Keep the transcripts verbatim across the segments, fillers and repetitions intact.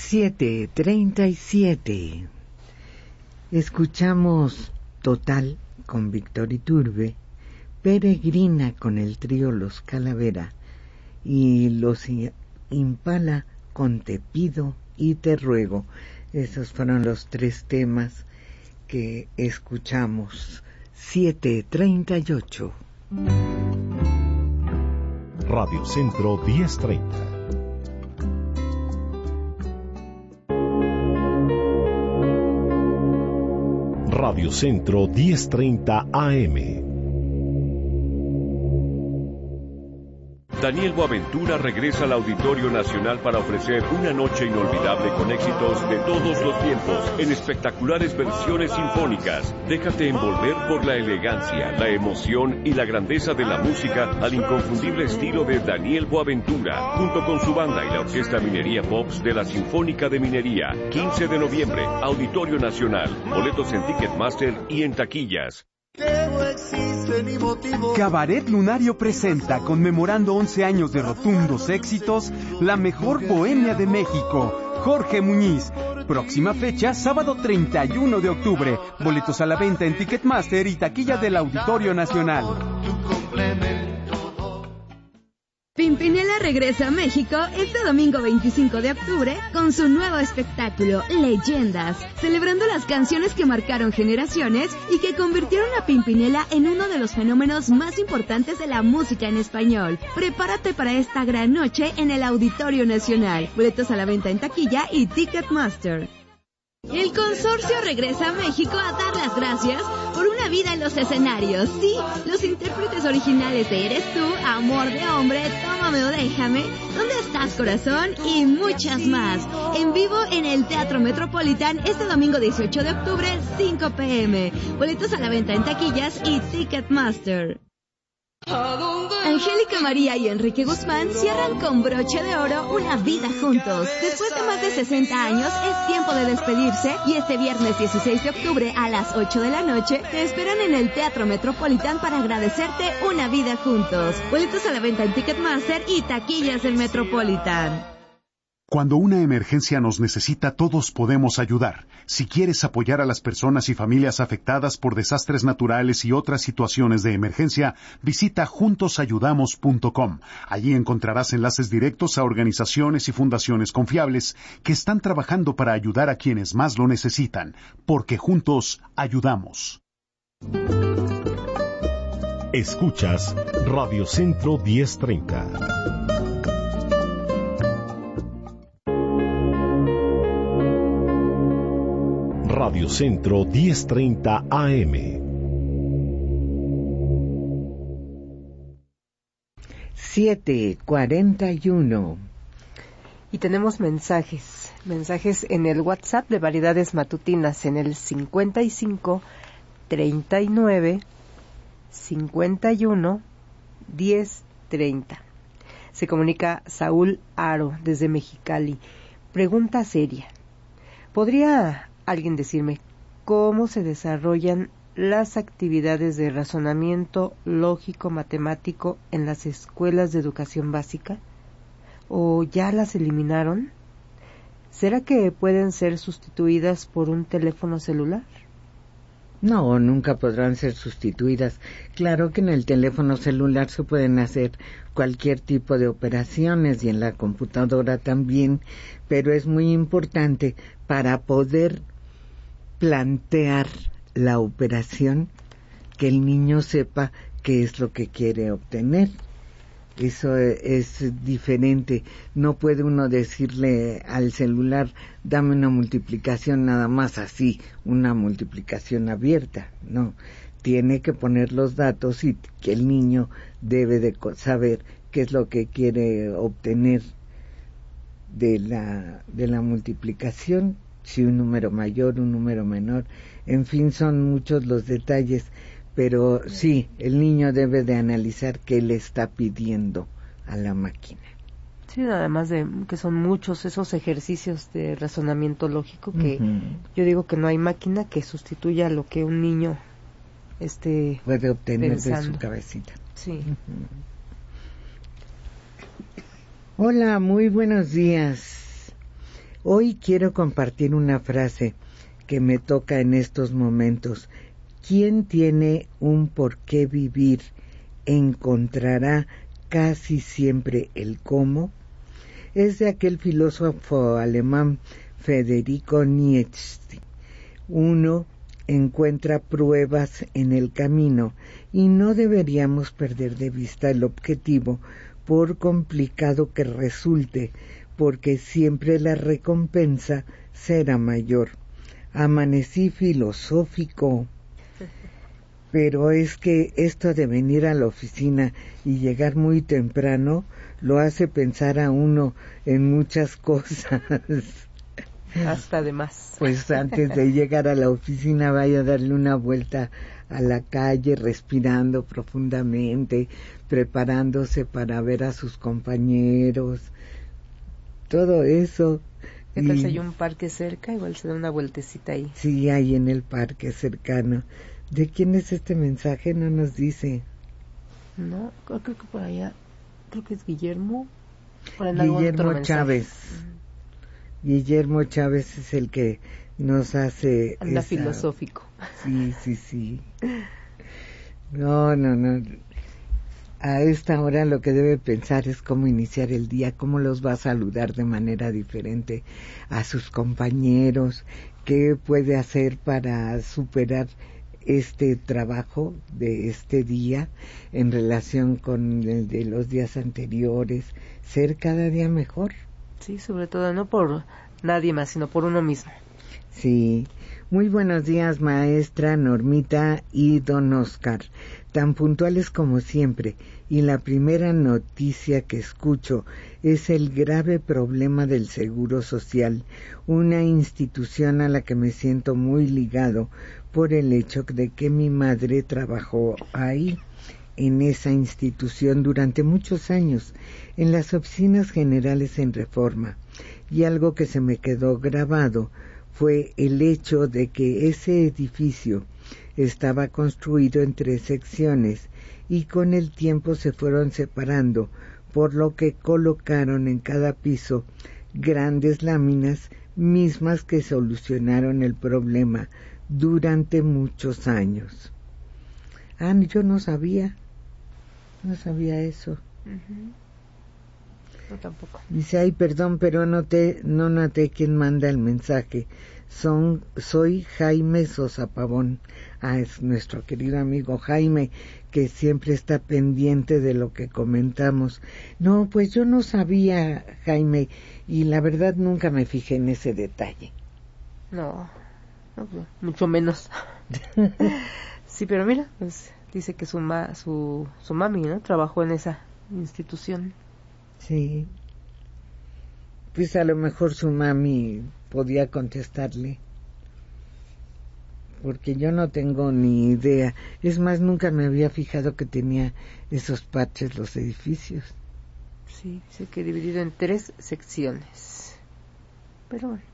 siete treinta y siete. Escuchamos Total con Víctor Iturbe, Peregrina con el trío Los Calavera y Los Impala con Te Pido y Te Ruego. Esos fueron los tres temas que escuchamos. siete treinta y ocho. Radio Centro diez treinta. Radio Centro diez treinta A M. Daniel Boaventura regresa al Auditorio Nacional para ofrecer una noche inolvidable con éxitos de todos los tiempos en espectaculares versiones sinfónicas. Déjate envolver por la elegancia, la emoción y la grandeza de la música al inconfundible estilo de Daniel Boaventura, junto con su banda y la Orquesta Minería Pops de la Sinfónica de Minería. quince de noviembre, Auditorio Nacional. Boletos en Ticketmaster y en taquillas. Cabaret Lunario presenta, conmemorando once años de rotundos éxitos, la mejor bohemia de México, Jorge Muñiz. Próxima fecha, sábado treinta y uno de octubre. Boletos a la venta en Ticketmaster y taquilla del Auditorio Nacional. Pimpinela regresa a México este domingo veinticinco de octubre con su nuevo espectáculo, Leyendas, celebrando las canciones que marcaron generaciones y que convirtieron a Pimpinela en uno de los fenómenos más importantes de la música en español. Prepárate para esta gran noche en el Auditorio Nacional. Boletos a la venta en taquilla y Ticketmaster. El consorcio regresa a México a dar las gracias por una vida en los escenarios. Sí, los intérpretes originales de Eres Tú, Amor de Hombre, Tómame o Déjame, ¿Dónde estás, corazón? Y muchas más. En vivo en el Teatro Metropolitan este domingo dieciocho de octubre, cinco pe eme. Boletos a la venta en taquillas y Ticketmaster. Angélica María y Enrique Guzmán cierran con broche de oro una vida juntos. Después de más de sesenta años, es tiempo de despedirse y este viernes dieciséis de octubre a las ocho de la noche te esperan en el Teatro Metropolitan para agradecerte una vida juntos. Boletos a la venta en Ticketmaster y taquillas del Metropolitan. Cuando una emergencia nos necesita, todos podemos ayudar. Si quieres apoyar a las personas y familias afectadas por desastres naturales y otras situaciones de emergencia, visita juntos ayudamos punto com. Allí encontrarás enlaces directos a organizaciones y fundaciones confiables que están trabajando para ayudar a quienes más lo necesitan, porque juntos ayudamos. Escuchas Radio Centro diez treinta. Radio Centro diez treinta A M. siete cuarenta y uno. Y tenemos mensajes, mensajes en el WhatsApp de Variedades Matutinas en el cincuenta y cinco, treinta y nueve, cincuenta y uno, diez, treinta. Se comunica Saúl Aro desde Mexicali. Pregunta seria. ¿Podría alguien decirme cómo se desarrollan las actividades de razonamiento lógico matemático en las escuelas de educación básica? ¿O ya las eliminaron? ¿Será que pueden ser sustituidas por un teléfono celular? No, nunca podrán ser sustituidas. Claro que en el teléfono celular se pueden hacer cualquier tipo de operaciones y en la computadora también, pero es muy importante para poder plantear la operación que el niño sepa qué es lo que quiere obtener. Eso es diferente. No puede uno decirle al celular, dame una multiplicación nada más así, una multiplicación abierta. No, tiene que poner los datos y que el niño debe de saber qué es lo que quiere obtener de la, de la multiplicación, si un número mayor, un número menor, en fin, son muchos los detalles. Pero sí, el niño debe de analizar qué le está pidiendo a la máquina. Sí, además de que son muchos esos ejercicios de razonamiento lógico que uh-huh. Yo digo que no hay máquina que sustituya lo que un niño esté puede obtener pensando de su cabecita. Sí. Uh-huh. Hola, muy buenos días. Hoy quiero compartir una frase que me toca en estos momentos. Quien tiene un por qué vivir encontrará casi siempre el cómo. Es de aquel filósofo alemán Federico Nietzsche. Uno encuentra pruebas en el camino y no deberíamos perder de vista el objetivo, por complicado que resulte, porque siempre la recompensa será mayor. Amanecí filosófico. Pero es que esto de venir a la oficina y llegar muy temprano lo hace pensar a uno en muchas cosas. Hasta de más. Pues antes de llegar a la oficina vaya a darle una vuelta a la calle, respirando profundamente, preparándose para ver a sus compañeros, todo eso. ¿Qué tal si hay un parque cerca? Igual se da una vueltecita ahí. Sí, hay en el parque cercano. ¿De quién es este mensaje? No nos dice. No, creo que por allá, creo que es Guillermo. Por Guillermo Chávez. Uh-huh. Guillermo Chávez es el que nos hace... Anda esa... filosófico. Sí, sí, sí. No, no, no. A esta hora lo que debe pensar es cómo iniciar el día, cómo los va a saludar de manera diferente a sus compañeros, qué puede hacer para superar este trabajo de este día en relación con el de los días anteriores, ser cada día mejor. Sí, sobre todo no por nadie más, sino por uno mismo. Sí. Muy buenos días, maestra Normita y don Oscar, tan puntuales como siempre, y la primera noticia que escucho es el grave problema del Seguro Social, una institución a la que me siento muy ligado por el hecho de que mi madre trabajó ahí, en esa institución durante muchos años, en las oficinas generales en Reforma, y algo que se me quedó grabado fue el hecho de que ese edificio estaba construido en tres secciones y con el tiempo se fueron separando, por lo que colocaron en cada piso grandes láminas mismas que solucionaron el problema durante muchos años. Ah, yo no sabía, no sabía eso. Uh-huh. No, tampoco. Dice, ay, perdón, pero no te, no noté quién manda el mensaje. Son, soy Jaime Sosa Pavón. Ah, es nuestro querido amigo Jaime, que siempre está pendiente de lo que comentamos. No, pues yo no sabía, Jaime, y la verdad nunca me fijé en ese detalle. No, no mucho menos. Sí, pero mira, pues dice que su, ma, su, su mami, ¿no?, trabajó en esa institución. Sí, pues a lo mejor su mami podía contestarle, porque yo no tengo ni idea. Es más, nunca me había fijado que tenía esos parches los edificios. Sí, dice que dividido en tres secciones. Pero bueno.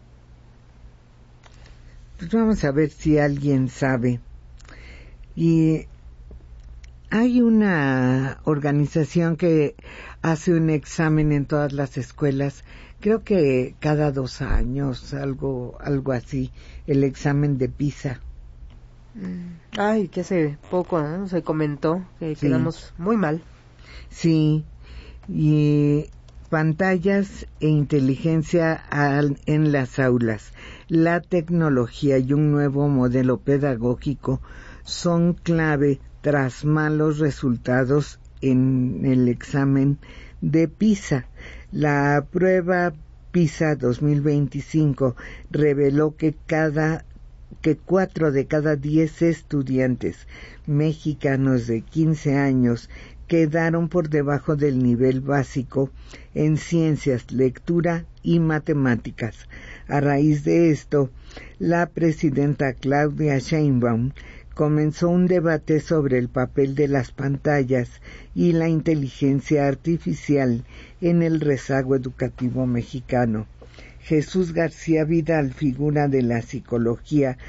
Pues vamos a ver si alguien sabe. Y hay una organización que hace un examen en todas las escuelas, creo que cada dos años, algo algo así, el examen de PISA. Ay, que hace poco, ¿no?, se comentó que sí, quedamos muy mal. Sí, y pantallas e inteligencia al, en las aulas, la tecnología y un nuevo modelo pedagógico son clave tras malos resultados en el examen de PISA. La prueba PISA dos mil veinticinco reveló que cada que cuatro de cada diez estudiantes mexicanos de quince años quedaron por debajo del nivel básico en ciencias, lectura y matemáticas. A raíz de esto, la presidenta Claudia Sheinbaum comenzó un debate sobre el papel de las pantallas y la inteligencia artificial en el rezago educativo mexicano. Jesús García Vidal, figura de la psicología,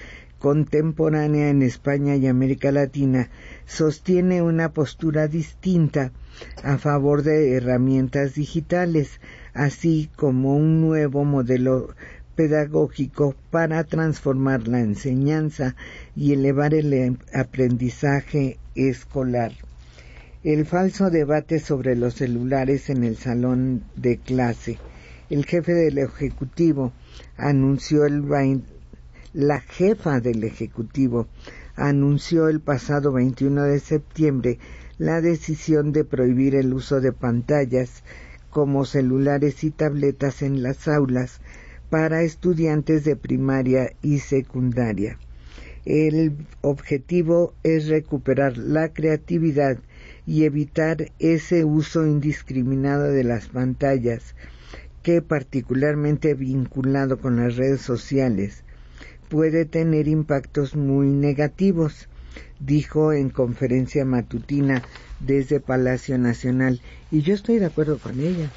contemporánea en España y América Latina sostiene una postura distinta a favor de herramientas digitales, así como un nuevo modelo pedagógico para transformar la enseñanza y elevar el aprendizaje escolar. El falso debate sobre los celulares en el salón de clase. El jefe del Ejecutivo anunció el la jefa del Ejecutivo anunció el pasado veintiuno de septiembre la decisión de prohibir el uso de pantallas como celulares y tabletas en las aulas para estudiantes de primaria y secundaria. El objetivo es recuperar la creatividad y evitar ese uso indiscriminado de las pantallas, que particularmente vinculado con las redes sociales puede tener impactos muy negativos, dijo en conferencia matutina desde Palacio Nacional, y yo estoy de acuerdo con ella.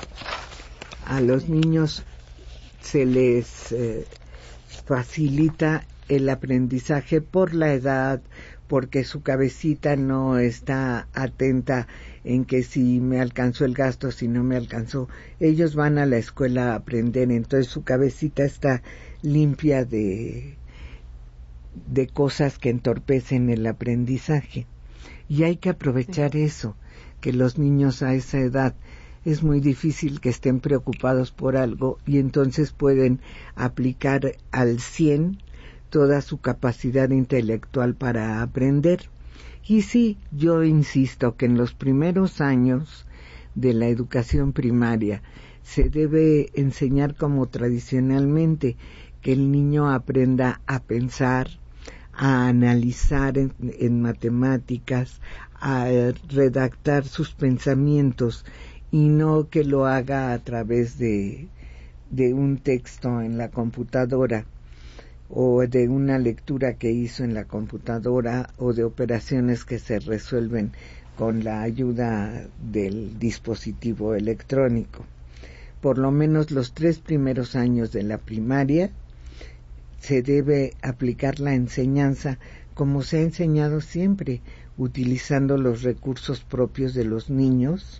A los niños se les eh, facilita el aprendizaje por la edad, porque su cabecita no está atenta en que si me alcanzó el gasto, si no me alcanzó. Ellos van a la escuela a aprender, entonces su cabecita está limpia de, de cosas que entorpecen el aprendizaje. Y hay que aprovechar sí. eso, que los niños a esa edad es muy difícil que estén preocupados por algo y entonces pueden aplicar al cien toda su capacidad intelectual para aprender. Y sí, yo insisto que en los primeros años de la educación primaria se debe enseñar como tradicionalmente, que el niño aprenda a pensar, a analizar en, en matemáticas, a redactar sus pensamientos y no que lo haga a través de, de un texto en la computadora o de una lectura que hizo en la computadora o de operaciones que se resuelven con la ayuda del dispositivo electrónico. Por lo menos los tres primeros años de la primaria se debe aplicar la enseñanza como se ha enseñado siempre, utilizando los recursos propios de los niños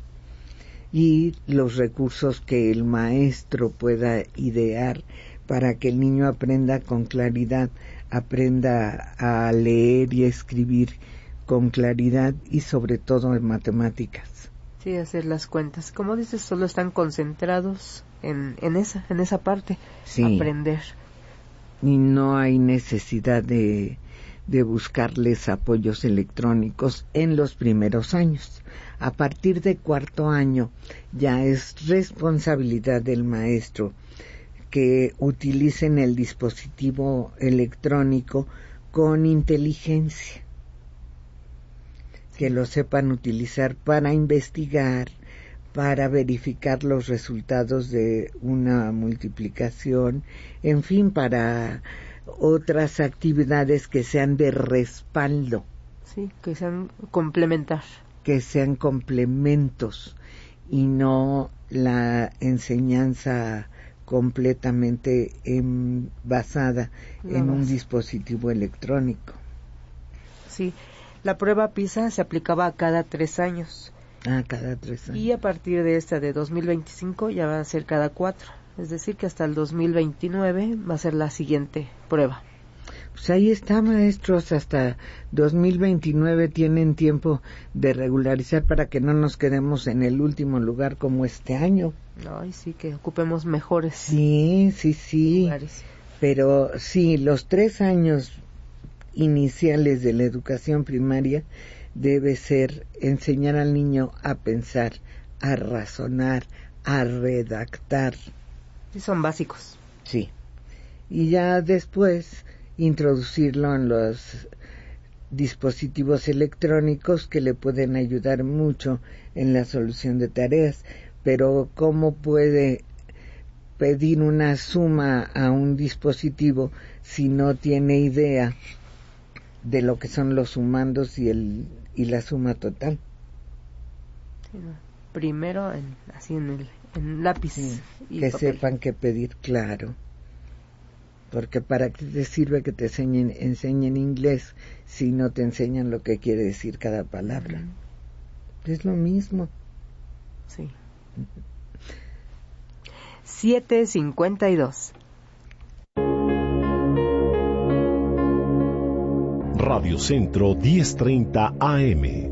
y los recursos que el maestro pueda idear para que el niño aprenda con claridad, aprenda a leer y a escribir con claridad y sobre todo en matemáticas. Sí, hacer las cuentas. Como dices, solo están concentrados en, en esa, en esa parte, sí. Aprender. Y no hay necesidad de, de buscarles apoyos electrónicos en los primeros años. A partir de cuarto año ya es responsabilidad del maestro que utilicen el dispositivo electrónico con inteligencia, que lo sepan utilizar para investigar, para verificar los resultados de una multiplicación, en fin, para otras actividades que sean de respaldo. Sí, que sean complementar. Que sean complementos y no la enseñanza completamente en, basada no en más. un dispositivo electrónico. Sí, la prueba PISA se aplicaba a cada tres años. Ah, cada tres años. Y a partir de esta de dos mil veinticinco ya va a ser cada cuatro. Es decir, que hasta el dos mil veintinueve va a ser la siguiente prueba. Pues ahí está, maestros, hasta dos mil veintinueve tienen tiempo de regularizar para que no nos quedemos en el último lugar como este año. Ay, sí, que ocupemos mejores sí, sí, sí. lugares. Pero sí, los tres años iniciales de la educación primaria debe ser enseñar al niño a pensar, a razonar, a redactar. Sí, son básicos. Sí. Y ya después introducirlo en los dispositivos electrónicos que le pueden ayudar mucho en la solución de tareas. Pero ¿cómo puede pedir una suma a un dispositivo si no tiene idea de lo que son los sumandos y el y la suma total? Sí, no. Primero en, así en el en lápiz sí, y que papel. Sepan qué pedir, claro. porque ¿para qué te sirve que te enseñen, enseñen inglés si no te enseñan lo que quiere decir cada palabra? Uh-huh. Es lo mismo. Sí. siete cincuenta y dos. Radio Centro diez treinta A M.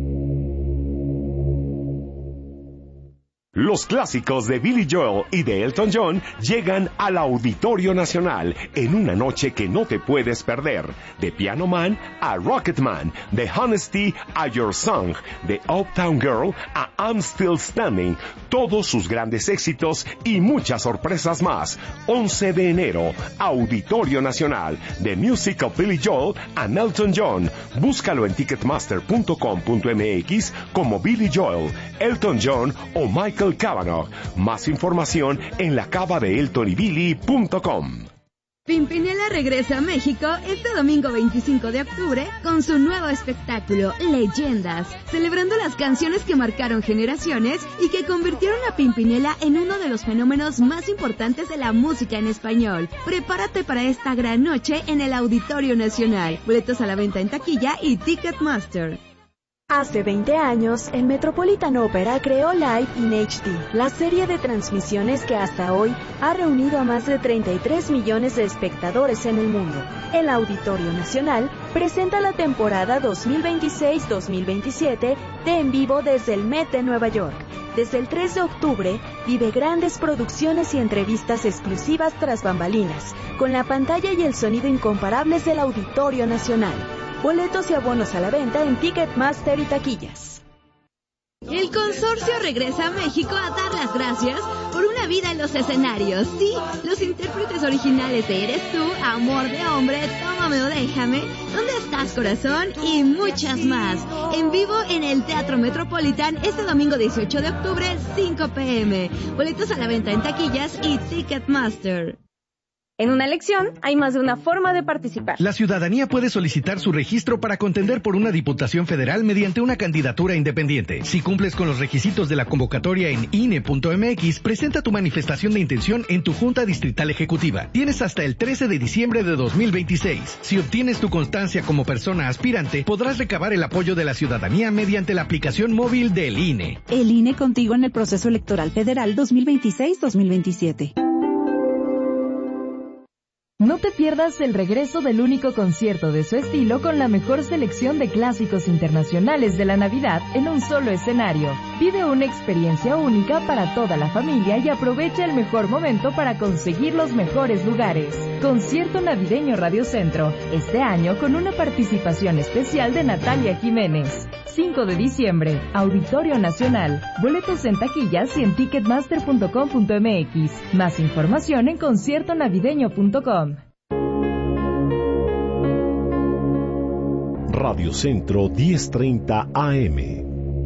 Los clásicos de Billy Joel y de Elton John llegan al Auditorio Nacional en una noche que no te puedes perder. De Piano Man a Rocket Man, de Honesty a Your Song, de Uptown Girl a I'm Still Standing, todos sus grandes éxitos y muchas sorpresas más. once de enero, Auditorio Nacional, de Music of Billy Joel a Elton John. Búscalo en ticketmaster punto com punto m x como Billy Joel, Elton John o Michael Cavanaugh. Más información en la cava de elton y billy punto com. Pimpinela regresa a México este domingo veinticinco de octubre con su nuevo espectáculo Leyendas, celebrando las canciones que marcaron generaciones y que convirtieron a Pimpinela en uno de los fenómenos más importantes de la música en español. Prepárate para esta gran noche en el Auditorio Nacional. Boletos a la venta en taquilla y Ticketmaster. Hace veinte años, el Metropolitan Opera creó Live in H D, la serie de transmisiones que hasta hoy ha reunido a más de treinta y tres millones de espectadores en el mundo. El Auditorio Nacional presenta la temporada dos mil veintiséis dos mil veintisiete de En Vivo desde el Met de Nueva York. Desde el tres de octubre, vive grandes producciones y entrevistas exclusivas tras bambalinas, con la pantalla y el sonido incomparables del Auditorio Nacional. Boletos y abonos a la venta en Ticketmaster y taquillas. El consorcio regresa a México a dar las gracias por una vida en los escenarios. Sí, los intérpretes originales de Eres Tú, Amor de Hombre, Tómame o Déjame, ¿Dónde estás, corazón? Y muchas más. En vivo en el Teatro Metropolitan este domingo dieciocho de octubre, cinco p m Boletos a la venta en taquillas y Ticketmaster. En una elección hay más de una forma de participar. La ciudadanía puede solicitar su registro para contender por una diputación federal mediante una candidatura independiente. Si cumples con los requisitos de la convocatoria en I N E punto m x, presenta tu manifestación de intención en tu Junta Distrital Ejecutiva. Tienes hasta el trece de diciembre de dos mil veintiséis. Si obtienes tu constancia como persona aspirante, podrás recabar el apoyo de la ciudadanía mediante la aplicación móvil del I N E. El I N E contigo en el proceso electoral federal dos mil veintiséis dos mil veintisiete. No te pierdas el regreso del único concierto de su estilo con la mejor selección de clásicos internacionales de la Navidad en un solo escenario. Vive una experiencia única para toda la familia y aprovecha el mejor momento para conseguir los mejores lugares. Concierto Navideño Radio Centro, este año con una participación especial de Natalia Jiménez. cinco de diciembre, Auditorio Nacional. Boletos en taquillas y en ticketmaster punto com punto m x. Más información en concierto navideño punto com. Radio Centro diez treinta A M.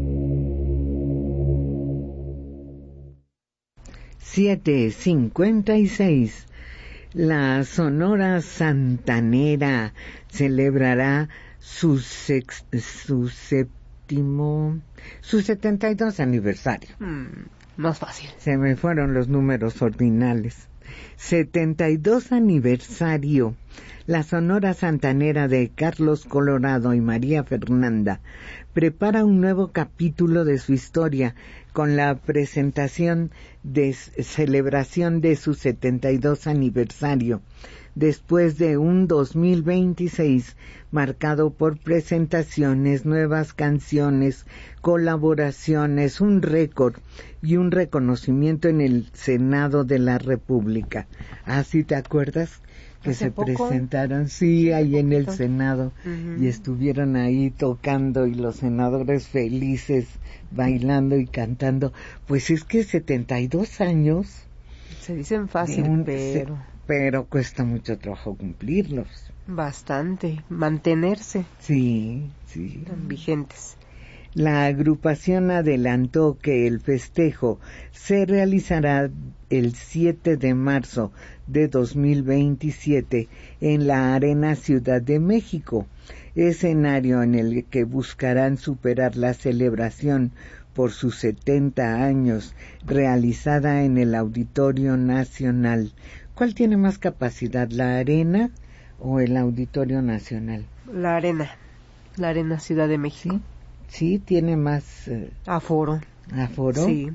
siete cincuenta y seis. La Sonora Santanera celebrará su, sex, su séptimo, su setenta y dos aniversario. Mm, más fácil. Se me fueron los números ordinales. setenta y dos aniversario. La Sonora Santanera de Carlos Colorado y María Fernanda prepara un nuevo capítulo de su historia con la presentación de celebración de su setenta y dos aniversario, después de un dos mil veintiséis marcado por presentaciones, nuevas canciones, colaboraciones, un récord y un reconocimiento en el Senado de la República. ¿Ah, sí te acuerdas? Que se poco, presentaron, sí, ahí en el Senado, uh-huh. Y estuvieron ahí tocando y los senadores felices, bailando y cantando. Pues es que setenta y dos años... Se dicen fácil, un, pero... Se, pero cuesta mucho trabajo cumplirlos. Bastante, mantenerse. Sí, sí. Están vigentes. La agrupación adelantó que el festejo se realizará el siete de marzo de dos mil veintisiete en la Arena Ciudad de México, escenario en el que buscarán superar la celebración por sus setenta años realizada en el Auditorio Nacional ¿Cuál tiene más capacidad, la Arena o el Auditorio Nacional? La Arena, la Arena Ciudad de México. Sí, sí tiene más... Eh, aforo. ¿Aforo? Sí.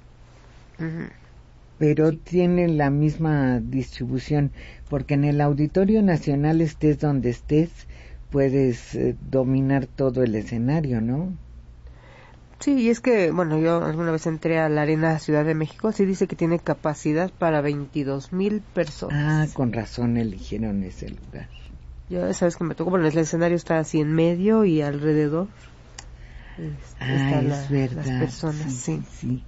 Uh-huh. Pero sí. Tiene la misma distribución, porque en el Auditorio Nacional, estés donde estés, puedes eh, dominar todo el escenario, ¿no? Sí, y es que, bueno, yo alguna vez entré a la Arena Ciudad de México, sí dice que tiene capacidad para veintidós mil personas. Ah, con razón eligieron ese lugar. Ya sabes que me tocó, bueno, el escenario está así en medio y alrededor es, ah, están es la, verdad. las personas, sí, sí. sí.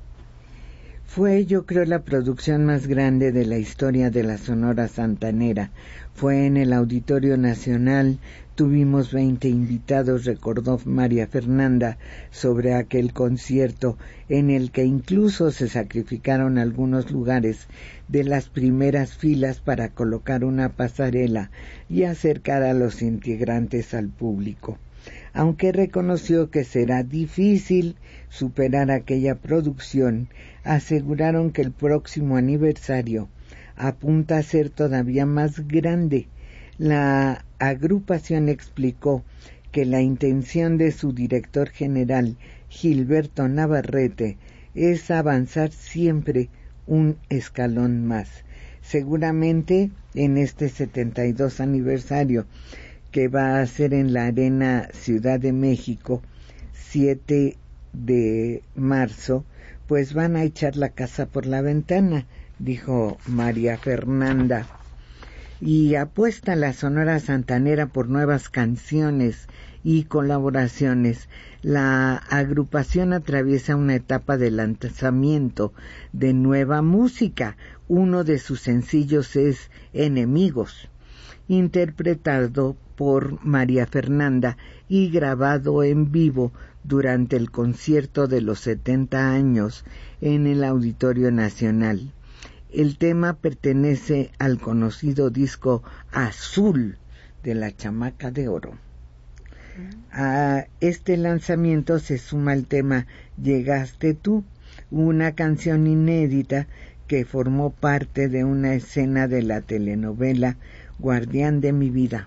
Fue, yo creo, la producción más grande de la historia de la Sonora Santanera. Fue en el Auditorio Nacional, tuvimos veinte invitados, recordó María Fernanda, sobre aquel concierto, en el que incluso se sacrificaron algunos lugares de las primeras filas para colocar una pasarela y acercar a los integrantes al público. Aunque reconoció que será difícil superar aquella producción, aseguraron que el próximo aniversario apunta a ser todavía más grande. La agrupación explicó que la intención de su director general, Gilberto Navarrete, es avanzar siempre un escalón más. Seguramente en este setenta y dos aniversario, que va a ser en la Arena Ciudad de México, siete de marzo, pues van a echar la casa por la ventana, dijo María Fernanda. Y apuesta la Sonora Santanera por nuevas canciones y colaboraciones. La agrupación atraviesa una etapa de lanzamiento de nueva música. Uno de sus sencillos es Enemigos, interpretado por María Fernanda y grabado en vivo durante el concierto de los setenta años en el Auditorio Nacional. El tema pertenece al conocido disco Azul de la Chamaca de Oro. A este lanzamiento se suma el tema Llegaste tú, una canción inédita que formó parte de una escena de la telenovela Guardián de mi vida.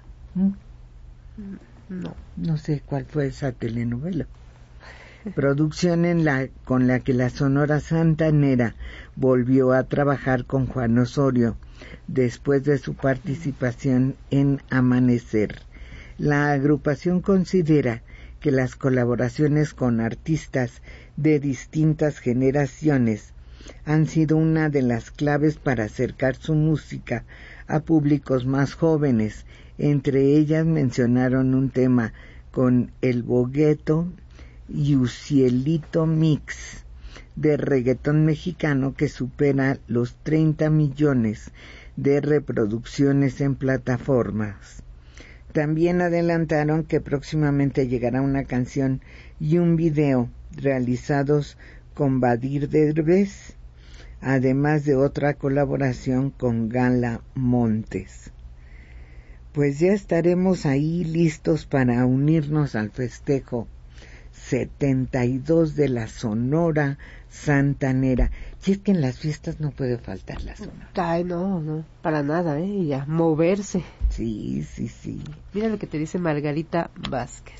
No, no sé cuál fue esa telenovela. Producción en la con la que la Sonora Santanera volvió a trabajar con Juan Osorio después de su participación en Amanecer. La agrupación considera que las colaboraciones con artistas de distintas generaciones han sido una de las claves para acercar su música a públicos más jóvenes. Entre ellas mencionaron un tema con El Bogueto y Ucielito Mix de reggaetón mexicano que supera los treinta millones de reproducciones en plataformas. También adelantaron que próximamente llegará una canción y un video realizados con Badir Derbez, además de otra colaboración con Gala Montes. Pues ya estaremos ahí listos para unirnos al festejo setenta y dos de la Sonora Santanera. Y es que en las fiestas no puede faltar la Sonora. Ay, no, no, para nada, ¿eh? Y ya, moverse. Sí, sí, sí. Mira lo que te dice Margarita Vázquez.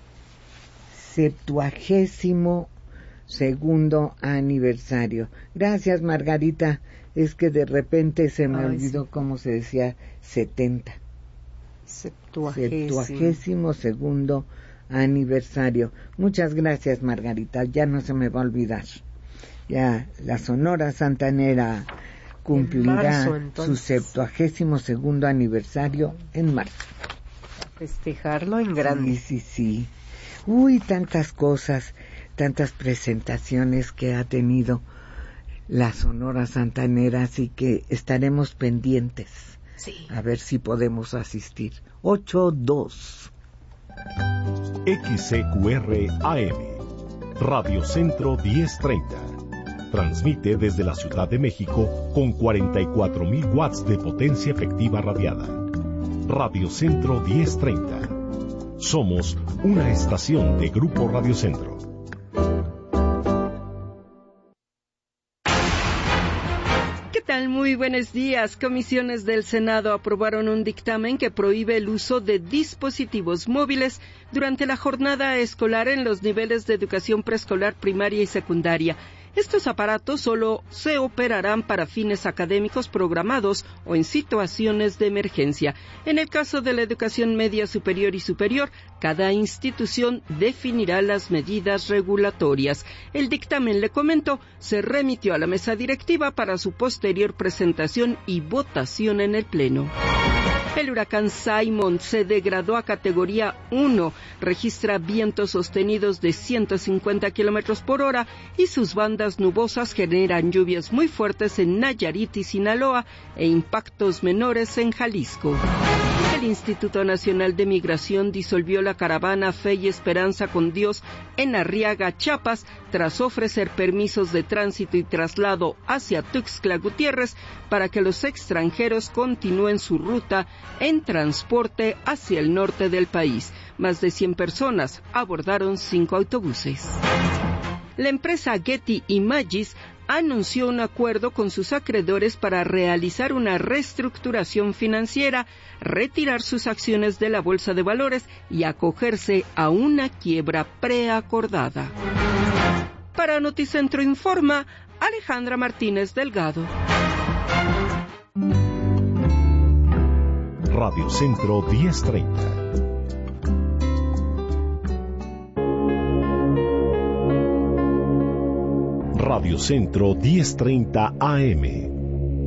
Septuagésimo segundo aniversario. Gracias, Margarita. Es que de repente se me Ay, olvidó sí. cómo se decía setenta. Septuagésimo. Septuagésimo segundo aniversario. Muchas gracias, Margarita. Ya no se me va a olvidar. Ya la Sonora Santanera cumplirá marzo, su septuagésimo segundo aniversario en marzo. A festejarlo en grande. Sí, sí, sí. Uy, tantas cosas, tantas presentaciones que ha tenido la Sonora Santanera, así que estaremos pendientes. Sí. A ver si podemos asistir. ocho dos. X C Q R A M, Radio Centro diez treinta. Transmite desde la Ciudad de México con cuarenta y cuatro mil watts de potencia efectiva radiada. Radio Centro diez treinta. Somos una estación de Grupo Radio Centro. tal? Muy buenos días. Comisiones del Senado aprobaron un dictamen que prohíbe el uso de dispositivos móviles durante la jornada escolar en los niveles de educación preescolar, primaria y secundaria. Estos aparatos solo se operarán para fines académicos programados o en situaciones de emergencia. En el caso de la educación media superior y superior, cada institución definirá las medidas regulatorias. El dictamen, le comento, se remitió a la mesa directiva para su posterior presentación y votación en el Pleno. El huracán Simon se degradó a categoría uno, registra vientos sostenidos de ciento cincuenta kilómetros por hora y sus bandas nubosas generan lluvias muy fuertes en Nayarit y Sinaloa e impactos menores en Jalisco. El Instituto Nacional de Migración disolvió la caravana Fe y Esperanza con Dios en Arriaga, Chiapas, tras ofrecer permisos de tránsito y traslado hacia Tuxtla Gutiérrez para que los extranjeros continúen su ruta en transporte hacia el norte del país. Más de cien personas abordaron cinco autobuses. La empresa Getty Images anunció un acuerdo con sus acreedores para realizar una reestructuración financiera, retirar sus acciones de la Bolsa de Valores y acogerse a una quiebra preacordada. Para Noticentro Informa, Alejandra Martínez Delgado. Radio Centro diez treinta. Radio Centro diez treinta A M.